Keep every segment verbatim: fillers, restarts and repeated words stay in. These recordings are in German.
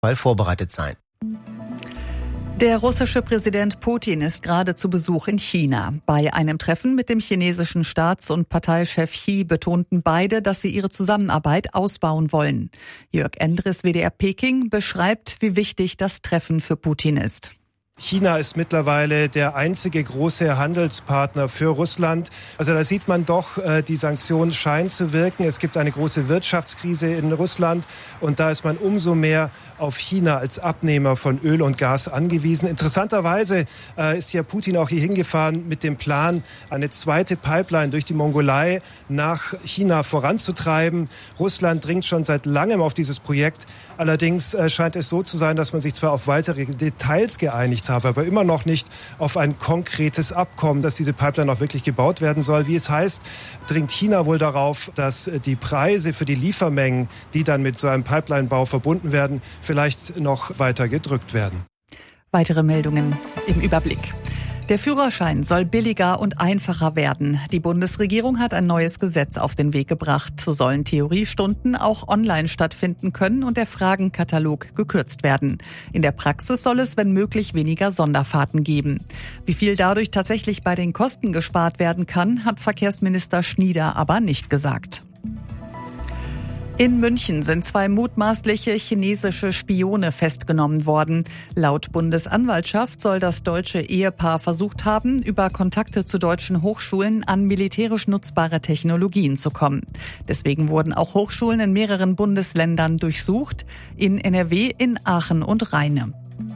Fall vorbereitet sein. Der russische Präsident Putin ist gerade zu Besuch in China. Bei einem Treffen mit dem chinesischen Staats- und Parteichef Xi betonten beide, dass sie ihre Zusammenarbeit ausbauen wollen. Jörg Endres, W D R Peking, beschreibt, wie wichtig das Treffen für Putin ist. China ist mittlerweile der einzige große Handelspartner für Russland. Also da sieht man doch, die Sanktionen scheinen zu wirken. Es gibt eine große Wirtschaftskrise in Russland und da ist man umso mehr auf China als Abnehmer von Öl und Gas angewiesen. Interessanterweise ist ja Putin auch hier hingefahren mit dem Plan, eine zweite Pipeline durch die Mongolei nach China voranzutreiben. Russland dringt schon seit langem auf dieses Projekt. Allerdings scheint es so zu sein, dass man sich zwar auf weitere Details geeinigt hat, habe, aber immer noch nicht auf ein konkretes Abkommen, dass diese Pipeline auch wirklich gebaut werden soll. Wie es heißt, dringt China wohl darauf, dass die Preise für die Liefermengen, die dann mit so einem Pipeline-Bau verbunden werden, vielleicht noch weiter gedrückt werden. Weitere Meldungen im Überblick. Der Führerschein soll billiger und einfacher werden. Die Bundesregierung hat ein neues Gesetz auf den Weg gebracht. So sollen Theoriestunden auch online stattfinden können und der Fragenkatalog gekürzt werden. In der Praxis soll es, wenn möglich, weniger Sonderfahrten geben. Wie viel dadurch tatsächlich bei den Kosten gespart werden kann, hat Verkehrsminister Schnieder aber nicht gesagt. In München sind zwei mutmaßliche chinesische Spione festgenommen worden. Laut Bundesanwaltschaft soll das deutsche Ehepaar versucht haben, über Kontakte zu deutschen Hochschulen an militärisch nutzbare Technologien zu kommen. Deswegen wurden auch Hochschulen in mehreren Bundesländern durchsucht, in N R W, in Aachen und Rheine.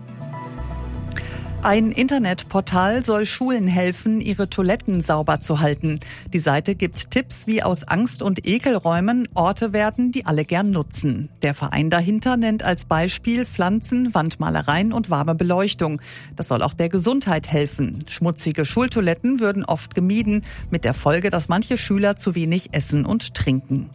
Ein Internetportal soll Schulen helfen, ihre Toiletten sauber zu halten. Die Seite gibt Tipps, wie aus Angst- und Ekelräumen Orte werden, die alle gern nutzen. Der Verein dahinter nennt als Beispiel Pflanzen, Wandmalereien und warme Beleuchtung. Das soll auch der Gesundheit helfen. Schmutzige Schultoiletten würden oft gemieden, mit der Folge, dass manche Schüler zu wenig essen und trinken.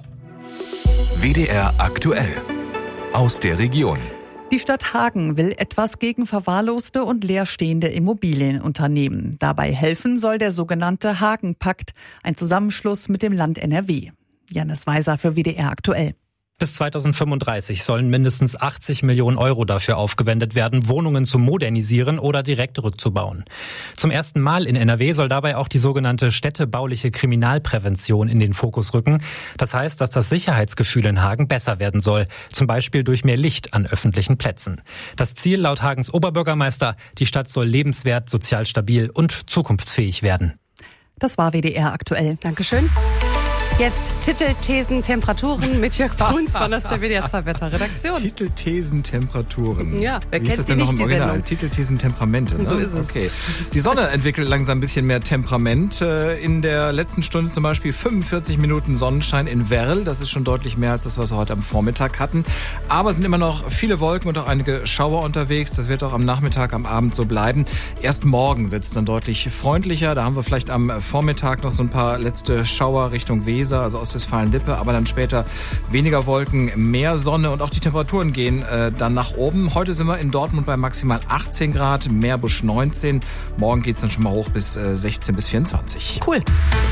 W D R aktuell aus der Region. Die Stadt Hagen will etwas gegen verwahrloste und leerstehende Immobilien unternehmen. Dabei helfen soll der sogenannte Hagenpakt, ein Zusammenschluss mit dem Land N R W. Janis Weiser für W D R aktuell. Bis zweitausendfünfunddreißig sollen mindestens achtzig Millionen Euro dafür aufgewendet werden, Wohnungen zu modernisieren oder direkt rückzubauen. Zum ersten Mal in N R W soll dabei auch die sogenannte städtebauliche Kriminalprävention in den Fokus rücken. Das heißt, dass das Sicherheitsgefühl in Hagen besser werden soll, zum Beispiel durch mehr Licht an öffentlichen Plätzen. Das Ziel laut Hagens Oberbürgermeister, die Stadt soll lebenswert, sozial stabil und zukunftsfähig werden. Das war W D R aktuell. Dankeschön. Jetzt Titel, Thesen, Temperaturen mit Jörg Brunsmann aus der W D R zwei Wetterredaktion. Titel, Thesen, Temperaturen. Ja, wer Wie kennt ist das sie denn noch nicht, im die Original? Sendung? Titel, Thesen, Temperamente. Ne? So ist es. Okay. Die Sonne entwickelt langsam ein bisschen mehr Temperament. In der letzten Stunde zum Beispiel fünfundvierzig Minuten Sonnenschein in Werl. Das ist schon deutlich mehr als das, was wir heute am Vormittag hatten. Aber es sind immer noch viele Wolken und auch einige Schauer unterwegs. Das wird auch am Nachmittag, am Abend so bleiben. Erst morgen wird es dann deutlich freundlicher. Da haben wir vielleicht am Vormittag noch so ein paar letzte Schauer Richtung Weser, also Ostwestfalen Lippe, aber dann später weniger Wolken, mehr Sonne und auch die Temperaturen gehen äh, dann nach oben. Heute sind wir in Dortmund bei maximal achtzehn Grad, Meerbusch neunzehn. Morgen geht's dann schon mal hoch bis äh, sechzehn bis vierundzwanzig. Cool.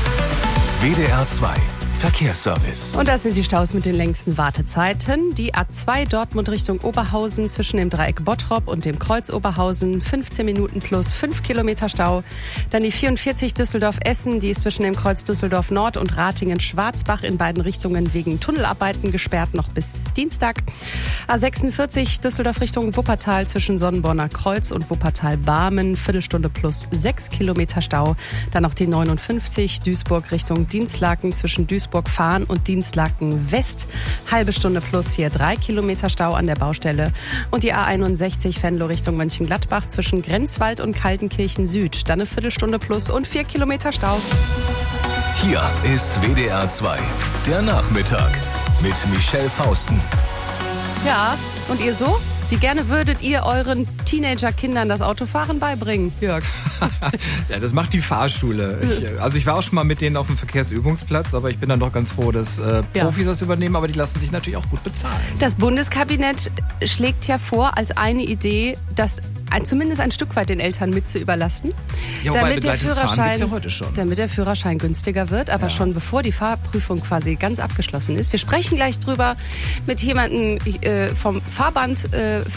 W D R zwei Verkehrsservice. Und das sind die Staus mit den längsten Wartezeiten. Die A zwei Dortmund Richtung Oberhausen zwischen dem Dreieck Bottrop und dem Kreuz Oberhausen. fünfzehn Minuten plus fünf Kilometer Stau. Dann die vierundvierzig Düsseldorf-Essen. Die ist zwischen dem Kreuz Düsseldorf Nord und Ratingen-Schwarzbach in beiden Richtungen wegen Tunnelarbeiten gesperrt noch bis Dienstag. A sechsundvierzig Düsseldorf Richtung Wuppertal zwischen Sonnenborner Kreuz und Wuppertal-Barmen. Viertelstunde plus sechs Kilometer Stau. Dann noch die neunundfünfzig Duisburg Richtung Dinslaken zwischen Duisburg Fahren und Dinslaken West. Halbe Stunde plus hier drei Kilometer Stau an der Baustelle. Und die A einundsechzig Venlo Richtung Mönchengladbach zwischen Grenzwald und Kaltenkirchen Süd. Dann eine Viertelstunde plus und vier Kilometer Stau. Hier ist W D R zwei, der Nachmittag mit Michelle Fausten. Ja, und ihr so? Wie gerne würdet ihr euren Teenager-Kindern das Autofahren beibringen, Jörg? Ja, das macht die Fahrschule. Ich, also ich war auch schon mal mit denen auf dem Verkehrsübungsplatz, aber ich bin dann doch ganz froh, dass äh, Profis ja. das übernehmen, aber die lassen sich natürlich auch gut bezahlen. Das Bundeskabinett schlägt ja vor als eine Idee, dass zumindest ein Stück weit den Eltern mit zu überlasten, ja, wobei damit, der Führerschein, ja heute schon. damit der Führerschein günstiger wird, aber ja. schon bevor die Fahrprüfung quasi ganz abgeschlossen ist. Wir sprechen gleich drüber mit jemandem äh, vom Fahrband äh,